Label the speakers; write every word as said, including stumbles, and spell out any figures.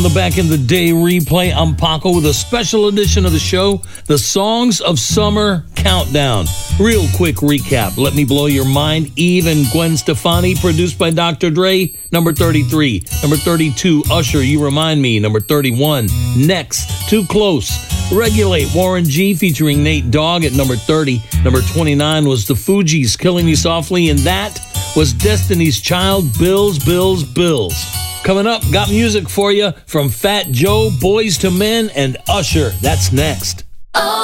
Speaker 1: The Back in the Day replay. I'm Paco with a special edition of the show, the Songs of Summer Countdown. Real quick recap. Let Me Blow Your Mind, Eve and Gwen Stefani, produced by Doctor Dre, number thirty-three. Number thirty-two, Usher, You Remind Me, number thirty-one. Next, Too Close, Regulate, Warren G featuring Nate Dogg at number thirty. Number twenty-nine was the Fugees, Killing Me Softly, and that was Destiny's Child, Bills, Bills, Bills. Coming up, got music for you from Fat Joe, Boys to Men, and Usher. That's next.